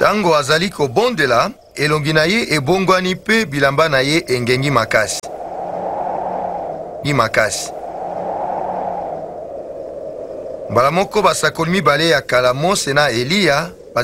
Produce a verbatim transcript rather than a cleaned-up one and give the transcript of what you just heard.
Tango azali kobondela, elongi na ye ebongwani pe bilamba na ye engengi makasi. Ni makasi. Mbala moko basakoli mibale ya kala Mose na Eliya